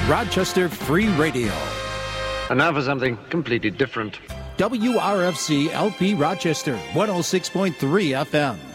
Rochester Free Radio. And now for something completely different. WRFC LP Rochester, 106.3 FM.